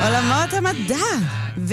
עולמות המדע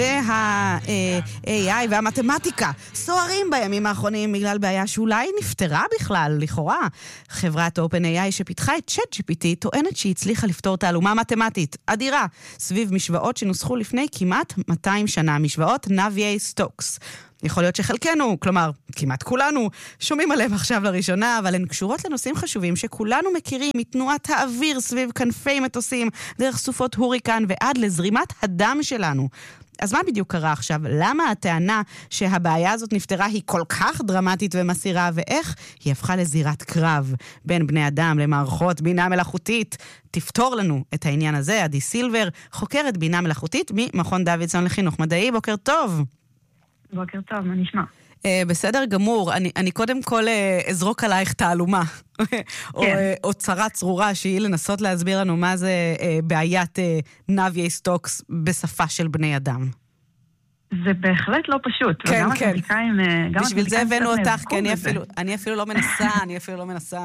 וה-AI והמתמטיקה סוערים בימים האחרונים בגלל בעיה שאולי נפתרה בכלל, לכאורה. חברת OpenAI שפיתחה את ChatGPT טוענת שהיא הצליחה לפתור תעלומה מתמטית אדירה סביב משוואות שנוסחו לפני כמעט 200 שנה, משוואות נאביי-סטוקס. יכול להיות שחלקנו, כלומר, כמעט כולנו, שומעים עליהם עכשיו לראשונה, אבל הן קשורות לנושאים חשובים שכולנו מכירים, מתנועת האוויר סביב כנפי מטוסים, דרך סופות הוריקן ועד לזרימת הדם שלנו. אז מה בדיוק קרה עכשיו? למה הטענה שהבעיה הזאת נפתרה היא כל כך דרמטית ומסירה, ואיך היא הפכה לזירת קרב בין בני אדם למערכות בינה מלאכותית? תפתור לנו את העניין הזה. עדי סילבר, חוקרת בינה מלאכותית ממכון דוידסון לחינוך מדעי. בוקר טוב. בוקר טוב, מה נשמע? בסדר גמור, אני קודם כל אזרוק עלייך תעלומה, או צרה צרורה שהיא לנסות להסביר לנו מה זה בעיית נאביי-סטוקס בשפה של בני אדם. זה בהחלט לא פשוט. כן, כן. בשביל זה הבאנו אותך, כי אני אפילו לא מנסה.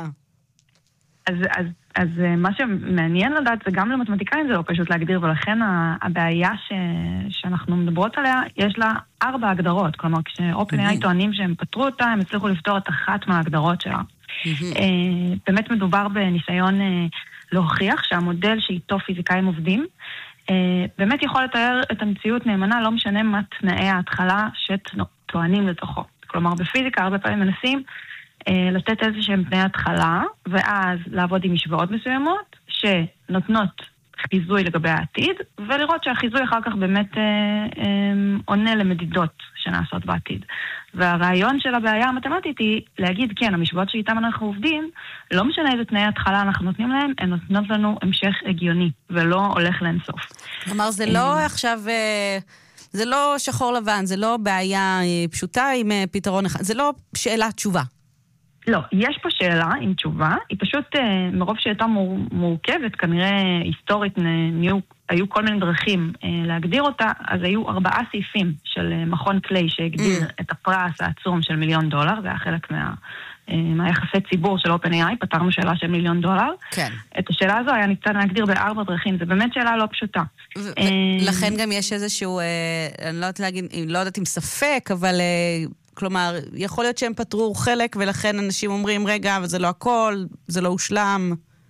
אז מה שמעניין לדעת זה גם למתמטיקאים זה לא פשוט להגדיר, ולכן הבעיה שאנחנו מדברות עליה, יש לה 4 הגדרות. כלומר, כש-OpenAI טוענים שהם פתרו אותה, הם הצליחו לפתור את אחת מההגדרות שלה. באמת מדובר בניסיון להוכיח שהמודל שאיתו פיזיקאים עובדים, באמת יכול לתאר את המציאות נאמנה, לא משנה מה תנאי ההתחלה שטוענים לתוכו. כלומר, בפיזיקה הרבה פעמים מנסים לתת איזשהם תנאי התחלה, ואז לעבוד עם משוואות מסוימות, שנותנות חיזוי לגבי העתיד, ולראות שהחיזוי אחר כך באמת עונה למדידות שנעשות בעתיד. והרעיון של הבעיה המתמטית היא להגיד, כן, המשוואות שאיתם אנחנו עובדים, לא משנה איזה תנאי התחלה אנחנו נותנים להם, הן נותנות לנו המשך הגיוני, ולא הולך לאינסוף. כלומר, זה לא עכשיו... זה לא שחור לבן, זה לא בעיה פשוטה עם פתרון אחד, זה לא שאלה תשובה. לא, יש פה שאלה עם תשובה, היא פשוט מרוב שהייתה מורכבת, כנראה היסטורית היו כל מיני דרכים להגדיר אותה, אז היו 4 סעיפים של מכון קליי שהגדיר את הפרס העצום של $1,000,000, זה היה חלק מהיחסי ציבור של OpenAI, פתרנו שאלה של $1,000,000. כן. את השאלה הזו היה ניתן להגדיר ב4 דרכים, זה באמת שאלה לא פשוטה. לכן גם יש איזשהו, אני לא יודעת אם ספק, אבל... כלומר, יכול להיות שהם פתרו חלק, ולכן אנשים אומרים, רגע, אבל זה לא הכל, זה לא הושלם.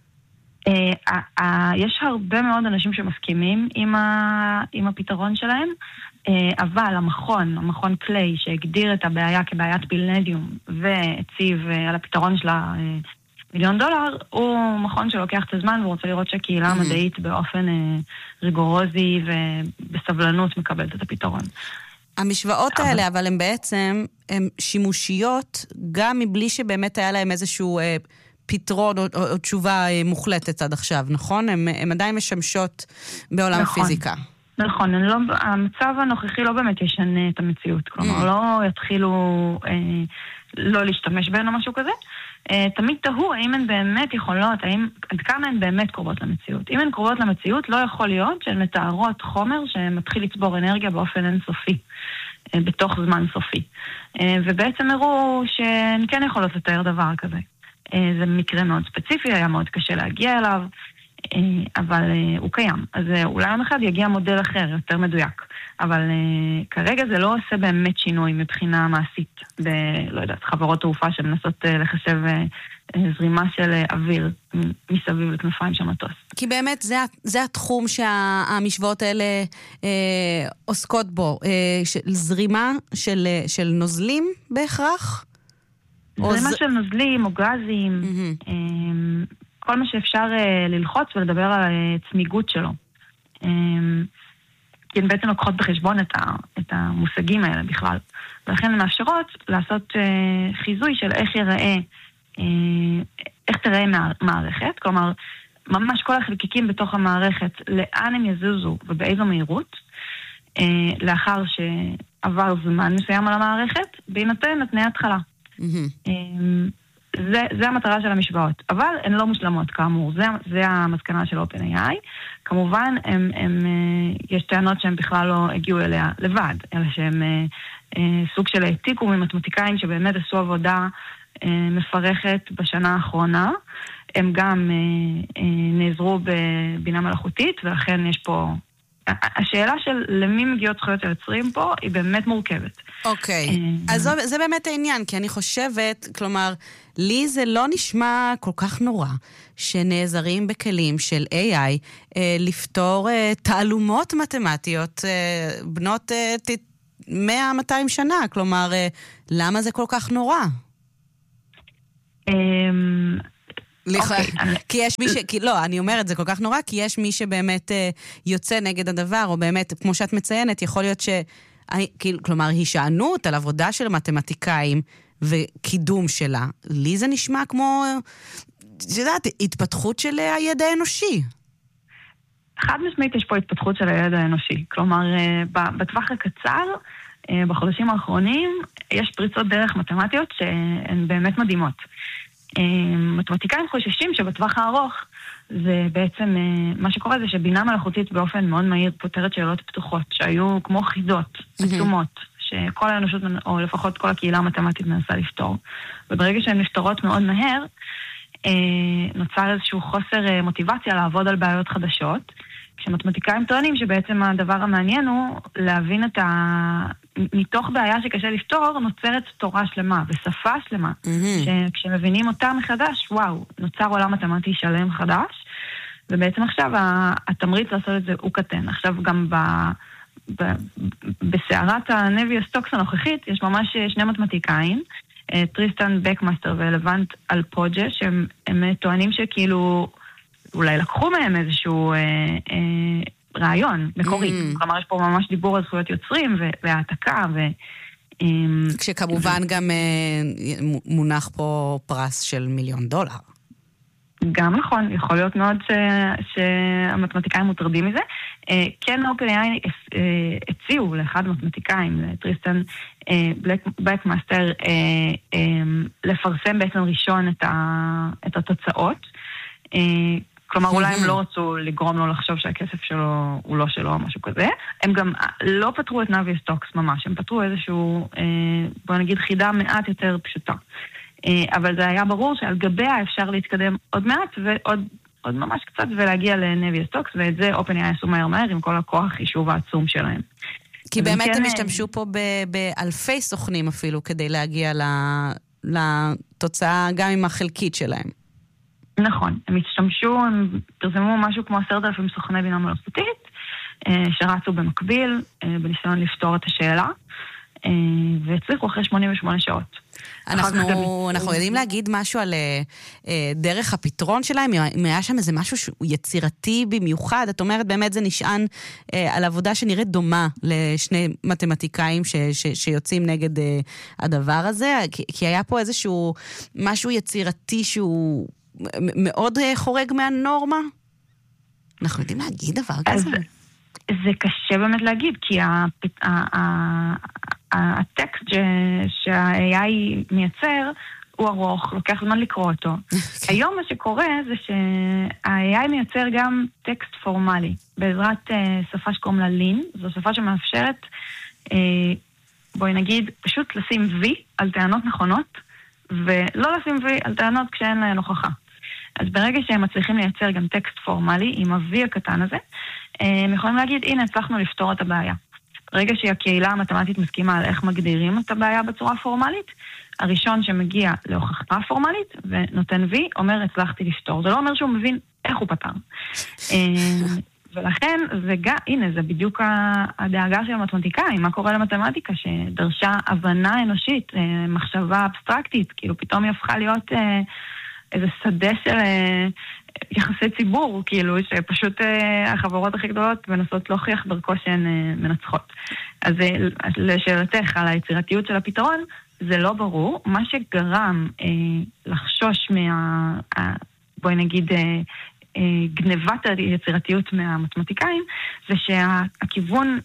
יש הרבה מאוד אנשים שמסכימים עם הפתרון שלהם, אבל המכון קליי, שהגדיר את הבעיה כבעיית פילנדיום, והציב על הפתרון של $1,000,000, הוא מכון שלוקח את הזמן, ורוצה לראות שהקהילה המדעית באופן ריגורוזי ובסבלנות מקבלת את הפתרון. המשוואות האלה, אבל הן בעצם, הן שימושיות, גם מבלי שבאמת היה להם איזשהו פתרון או תשובה מוחלטת עד עכשיו, נכון? הן עדיין משמשות בעולם הפיזיקה. נכון, המצב הנוכחי לא באמת ישנה את המציאות, כלומר, לא יתחילו לא להשתמש בהן או משהו כזה. תמיד תהו האם הן באמת יכולות, עד כמה הן באמת קרובות למציאות. אם הן קרובות למציאות, לא יכול להיות שהן מתארות חומר שמתחיל לצבור אנרגיה באופן אינסופי, בתוך זמן סופי. ובעצם הראו שהן כן יכולות לתאר דבר כזה. זה מקרה מאוד ספציפי, היה מאוד קשה להגיע אליו, אבל הוא קיים. אז אולי יום אחד יגיע מודל אחר, יותר מדויק. אבל כרגע זה לא עושה באמת שינוי מבחינה מעשית לא יודעת, חברות תעופה שמנסות לחשב זרימה של אוויר מסביב לכנפיים של מטוס. כי באמת זה התחום שהמשוואות האלה עוסקות בו, זרימה של נוזלים בהכרח? זרימה של נוזלים או גזים, כל מה שאפשר ללחוץ ולדבר על צמיגות שלו. כי הן בעצם לוקחות בחשבון את המושגים האלה בכלל. ולכן הן מאפשרות לעשות חיזוי של איך תראה מערכת, כלומר, ממש כל החלקיקים בתוך המערכת, לאן הם יזוזו ובאיזו מהירות, לאחר שעבר זמן מסוים על המערכת, בהינתן תנאי התחלה. זה המטרה של המשוואות, אבל הן לא מושלמות כאמור, זה המסקנה של OpenAI. כמובן, יש טענות שהן בכלל לא הגיעו אליה לבד, אלא שהן סוג של העתיקו ממתמטיקאים שבאמת עשו עבודה מפרכת בשנה האחרונה. הם גם נעזרו בבינה מלאכותית, ולכן יש פה השאלה של למי מגיעות זכויות היוצרים פה היא באמת מורכבת. אוקיי, אז זה באמת העניין, כי אני חושבת, כלומר, לי זה לא נשמע כל כך נורא, שנעזרים בכלים של AI לפתור תעלומות מתמטיות בנות 100-200 שנה, כלומר, למה זה כל כך נורא? כי יש מי אני אומרת, זה כל כך נורא, כי יש מי שבאמת יוצא נגד הדבר, או באמת, כמו שאת מציינת, יכול להיות כלומר, הישענות על עבודה של מתמטיקאים וקידום שלה. לי זה נשמע כמו, יודעת, התפתחות של הידע האנושי. חד משמעית יש פה התפתחות של הידע האנושי. כלומר, בטווח הקצר, בחודשים האחרונים, יש פריצות דרך מתמטיות שהן באמת מדהימות. מתמטיקאים חוששים שבטווח הארוך, זה בעצם, מה שקורה זה שבינה מלאכותית באופן מאוד מהיר פותרת שאלות פתוחות, שהיו כמו חידות, עצומות, שכל האנושות, או לפחות כל הקהילה המתמטית מנסה לפתור. וברגע שהן נפתרות מאוד מהר, נוצר איזשהו חוסר מוטיבציה לעבוד על בעיות חדשות, כשמתמטיקאים טוענים שבעצם הדבר המעניין הוא להבין מתוך בעיה שקשה לפתור, נוצרת תורה שלמה ושפה שלמה, שכשמבינים אותה מחדש, וואו, נוצר עולם מתמטי שלם חדש, ובעצם עכשיו התמריץ לעשות את זה הוא קטן. עכשיו גם בסערת הנבי הסטוקס הנוכחית, יש ממש שני מתמטיקאים, טריסטן בקמאסטר ולבנט אלפוג'ה, שהם טוענים שכאילו אולי לקחו מהם איזשהו רעיון מקורי. כלומר, יש פה ממש דיבור על זכויות יוצרים והעתקה כשכמובן גם מונח פה פרס של $1,000,000. גם נכון, יכול להיות מאוד שהמתמטיקאים מוטרדים מזה. כן, OpenAI הציעו לאחד המתמטיקאים, טריסטן בקמאסטר, לפרסם בעצם ראשון את התוצאות. כלומר, אולי הם לא רצו לגרום לו לחשוב שהכסף שלו הוא לא שלו או משהו כזה. הם גם לא פתרו את נאבי סטוקס ממש, הם פתרו איזשהו, בוא נגיד, חידה מעט יותר פשוטה. אבל זה היה ברור שעל גביה אפשר להתקדם עוד מעט ועוד ממש קצת ולהגיע לנאבי סטוקס, ואת זה OpenAI עשו מהר עם כל הכוח חישוב העצום שלהם. כי באמת הם השתמשו פה באלפי סוכנים אפילו כדי להגיע לתוצאה גם עם החלקית שלהם. נכון, הם פרסמו משהו כמו 10,000 סוכני בינה מלאכותית, שרצו במקביל, בניסיון לפתור את השאלה, והצליחו אחרי 88 שעות. אנחנו יודעים להגיד משהו על דרך הפתרון שלהם, אם היה שם איזה משהו שהוא יצירתי במיוחד, את אומרת באמת זה נשען על עבודה שנראית דומה לשני מתמטיקאים שיוצאים נגד הדבר הזה, כי היה פה איזשהו משהו יצירתי שהוא מאוד חורג מהנורמה? אנחנו יודעים להגיד דבר כזה? זה קשה באמת להגיד, כי הטקסט שה-AI מייצר הוא ארוך, לוקח זמן לקרוא אותו. היום מה שקורה זה שה-AI מייצר גם טקסט פורמלי, בעזרת שפה שקוראים לה לין, זו שפה שמאפשרת, בואי נגיד, פשוט לשים V על טענות נכונות, ולא לשים V על טענות כשאין להן הוכחה. אז ברגע שהם מצליחים לייצר גם טקסט פורמלי עם ה-V הקטן הזה, הם יכולים להגיד, הנה, הצלחנו לפתור את הבעיה. ברגע שהקהילה המתמטית מסכימה על איך מגדירים את הבעיה בצורה פורמלית, הראשון שמגיע להוכחה פורמלית ונותן V, אומר, הצלחתי לפתור. זה לא אומר שהוא מבין איך הוא פתר. ולכן, הנה, זה בדיוק הדאגה של המתמטיקאים, מה קורה למתמטיקה, שדרשה הבנה אנושית, מחשבה אבסטרקטית, כאילו פתאום היא הפכה להיות איזה שדה של יחסי ציבור, כאילו, שפשוט החברות הכי גדולות מנסות להוכיח דרכו שהן מנצחות. אז לשאלתך על היצירתיות של הפתרון, זה לא ברור. מה שגרם לחשוש בואי נגיד, גנבת היצירתיות מהמתמטיקאים, זה שהכיוון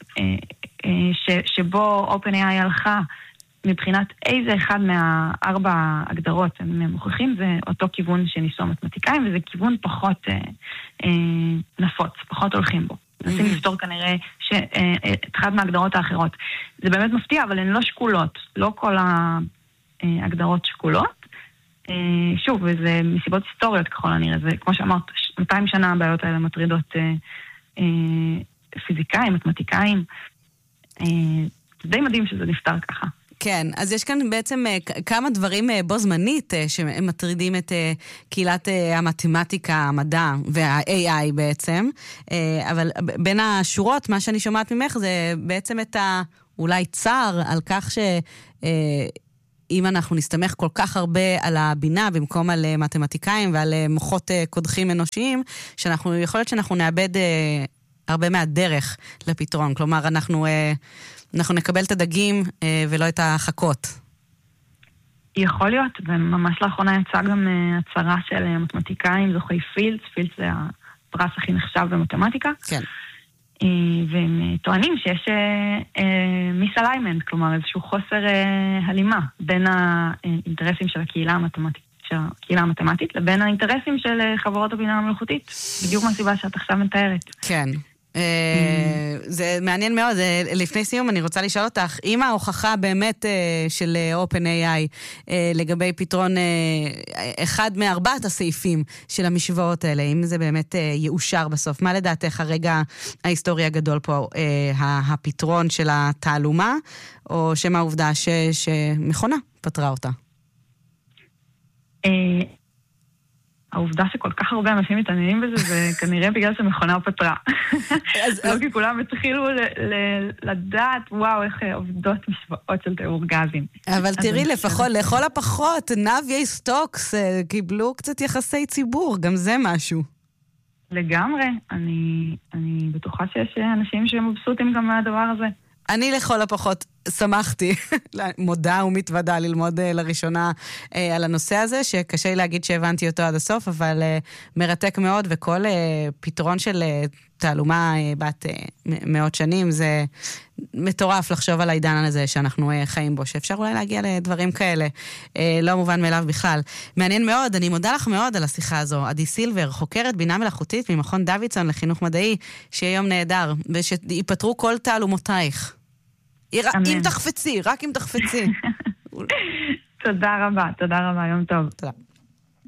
שבו OpenAI הלכה, מבחינת איזה אחד מהארבע הגדרות הם מוכיחים, זה אותו כיוון שניסו המתמטיקאים, וזה כיוון פחות נפוץ, פחות הולכים בו. נסים לפתור כנראה את אחד מההגדרות האחרות. זה באמת מפתיע, אבל הן לא שקולות. לא כל ההגדרות שקולות. שוב, וזה מסיבות היסטוריות ככל הנראה. זה, כמו שאמרת, 200 שנה הבעיות האלה מטרידות פיזיקאים, מתמטיקאים. זה די מדהים שזה נפתר ככה. כן, אז יש כאן בעצם כמה דברים בו זמנית שמטרידים את קהילת המתמטיקה, המדע וה-AI בעצם, אבל בין השורות, מה שאני שומעת ממך זה בעצם את אולי צער על כך שאם אנחנו נסתמך כל כך הרבה על הבינה במקום על מתמטיקאים ועל מוחות קודחים אנושיים, יכול להיות שאנחנו נאבד הרבה מהדרך לפתרון. כלומר, אנחנו נקבל את הדגים ולא את החכות. יכול להיות, וממש לאחרונה יצאה גם הצהרה של מתמטיקאים, זוכי פילדס, פילדס זה הפרס הכי נחשב במתמטיקה. כן. והם טוענים שיש מיסאליימנט, כלומר איזשהו חוסר הלימה בין האינטרסים של הקהילה המתמטית לבין האינטרסים של חברות הבינה המלאכותית. בדיוק מהסיבה שאת עכשיו מתארת. כן. זה מעניין מאוד. לפני סיום אני רוצה לשאול אותך, אם ההוכחה באמת של OpenAI לגבי פתרון אחד מארבעת הסעיפים של המשוואות האלה, אם זה באמת יאושר בסוף, מה לדעתך הרגע ההיסטורי הגדול פה, הפתרון של התעלומה, או שמה העובדה שמכונה פתרה אותה? העובדה שכל כך הרבה אנשים מתעניינים בזה, זה כנראה בגלל שמכונה פתרה. לא כי כולם התחילו לדעת, וואו, איך עובדות משוואות של תיאור גזים. אבל תראי, לכל הפחות, נאבי סטוקס קיבלו קצת יחסי ציבור, גם זה משהו. לגמרי, אני בטוחה שיש אנשים שמבסוטים גם מהדבר הזה. אני לכל הפחות שמחתי, מודה ומתוודה ללמוד לראשונה על הנושא הזה, שקשה לי להגיד שהבנתי אותו עד הסוף, אבל מרתק מאוד, וכל פתרון של תעלומה בת מאות שנים, זה מטורף לחשוב על העידן הזה שאנחנו חיים בו, שאפשר אולי להגיע לדברים כאלה, לא מובן מאליו בכלל. מעניין מאוד, אני מודה לך מאוד על השיחה הזו. עדי סילבר, חוקרת בינה מלאכותית ממכון דוידסון לחינוך מדעי, שיהיה יום נהדר, ושיפטרו כל תעלומותייך. אם תחפצי, רק אם תחפצי. תודה רבה, יום טוב. תודה.